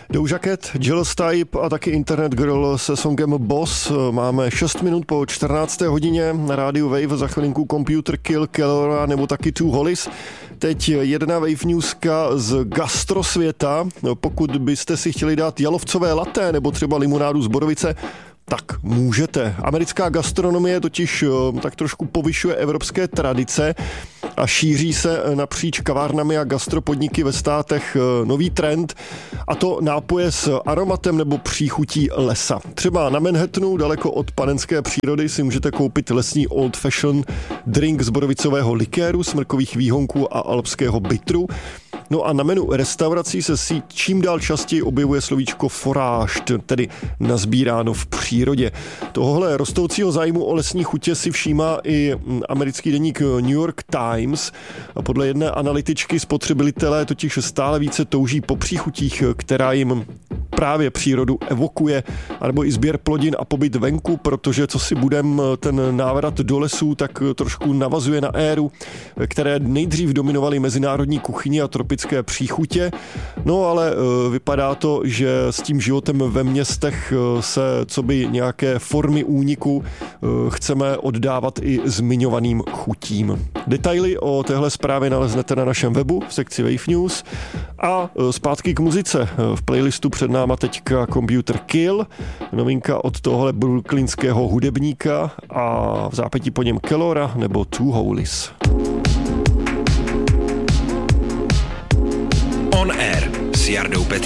Doja Cat, Jill Stipe a taky Internet Girl se songem Boss. Máme 6 minut po 14. hodině na rádiu Wave, za chvilinku Computer Kill, Kellora nebo taky Two Hollies. Teď jedna Wave Newska z gastrosvěta. Pokud byste si chtěli dát jalovcové latte nebo třeba limonádu z borovice, tak můžete. Americká gastronomie totiž tak trošku povyšuje evropské tradice a šíří se napříč kavárnami a gastropodniky ve státech nový trend, a to nápoje s aromatem nebo příchutí lesa. Třeba na Manhattanu, daleko od panenské přírody, si můžete koupit lesní old fashion drink z borovicového likéru, smrkových výhonků a alpského bitru. No a na menu restaurací se čím dál častěji objevuje slovíčko foraged, tedy nazbíráno v přírodě. Tohle rostoucího zájmu o lesní chutě si všímá i americký deník New York Times. A podle jedné analytičky spotřebitelé totiž stále více touží po příchutích, která jim právě přírodu evokuje, anebo i sběr plodin a pobyt venku, protože co si budem, ten návrat do lesů tak trošku navazuje na éru, které nejdřív dominovaly mezinárodní kuchyni a tropické příchutě. No ale vypadá to, že s tím životem ve městech se coby nějaké formy úniku chceme oddávat i zmiňovaným chutím. Detaily o téhle zprávě naleznete na našem webu v sekci Wave News. A zpátky k muzice. V playlistu před náma teďka Computer Kill, novinka od tohohle brooklynského hudebníka, a v zápětí po něm Kellora nebo Two Hollies. On Air s Jardou Petříčkem.